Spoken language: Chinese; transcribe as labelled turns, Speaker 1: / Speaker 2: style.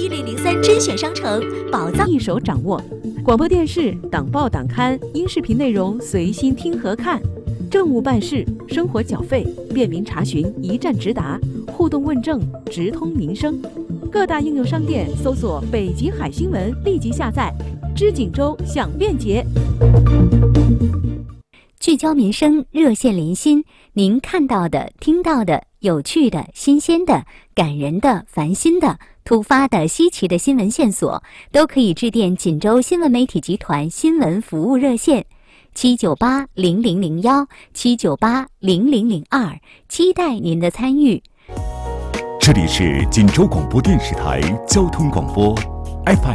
Speaker 1: 1003甄选商城，宝藏
Speaker 2: 一手掌握。广播电视、党报党刊、音视频内容随心听和看，政务办事、生活缴费便民查询，一站直达，互动问政，直通民生。各大应用商店搜索北极海新闻，立即下载。知锦州享便捷，
Speaker 3: 聚焦民生，热线连心。您看到的、听到的、有趣的、新鲜的、感人的、烦心的、突发的、稀奇的新闻线索，都可以致电锦州新闻媒体集团新闻服务热线798-0002，798-0002，期待您的参与。
Speaker 4: 这里是锦州广播电视台交通广播 FM